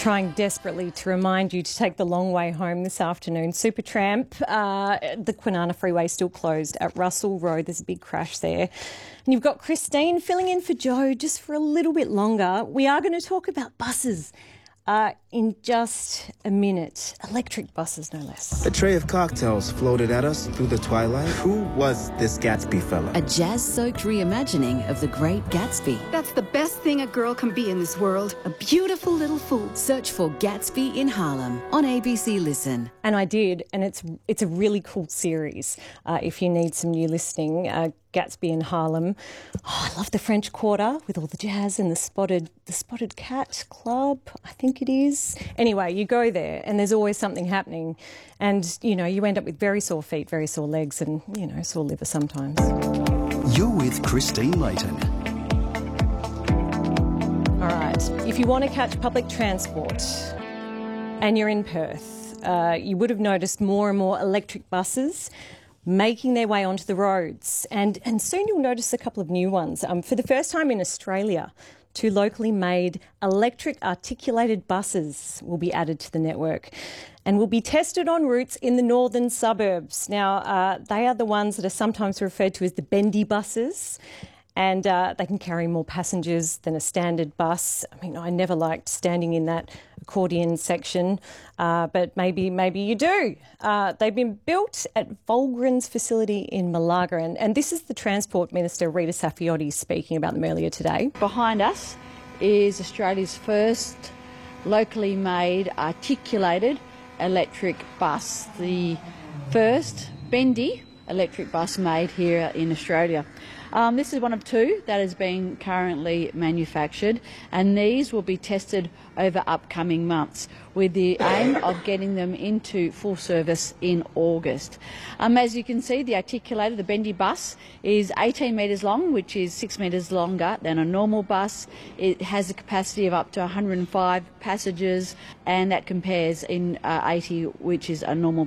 Trying desperately to remind you to take the long way home this afternoon. Supertramp, the Kwinana Freeway still closed at Russell Road. There's a big crash there. And you've got Christine filling in for Joe just for a little bit longer. We are going to talk about buses in just a minute. Electric buses, no less. A tray of cocktails floated at us through the twilight. Who was this Gatsby fella? A jazz-soaked reimagining of The Great Gatsby. That's the best thing a girl can be in this world. A beautiful little fool. Search for Gatsby in Harlem on ABC Listen. And I did, and it's a really cool series. If you need some new listening, Gatsby in Harlem. Oh, I love the French Quarter with all the jazz and the Spotted Cat Club, I think it is. Anyway, you go there and there's always something happening, and you know you end up with very sore feet, very sore legs, and you know sore liver sometimes. You're with Christine Layton. All right, if you want to catch public transport and you're in Perth, you would have noticed more and more electric buses making their way onto the roads. And soon you'll notice a couple of new ones. For the first time in Australia, 2 locally made electric articulated buses will be added to the network and will be tested on routes in the northern suburbs. Now, they are the ones that are sometimes referred to as the bendy buses, and they can carry more passengers than a standard bus. I mean, I never liked standing in that accordion section, but maybe you do. They've been built at Volgren's facility in Malaga, and this is the Transport Minister, Rita Saffioti, speaking about them earlier today. Behind us is Australia's first locally made articulated electric bus, the first bendy electric bus made here in Australia. This is one of 2 that is being currently manufactured, and these will be tested over upcoming months with the aim of getting them into full service in August. As you can see, the articulated, the bendy bus is 18 metres long, which is 6 metres longer than a normal bus. It has a capacity of up to 105 passengers, and that compares in 80, which is a normal